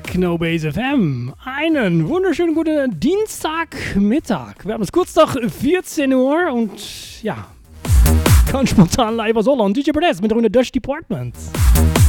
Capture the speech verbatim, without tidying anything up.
Techno-Base F M. Einen wunderschönen guten Dienstagmittag. Wir haben es kurz nach vierzehn Uhr und ja, ganz spontan live aus Holland. D J Press mit der Runde Dutch Department.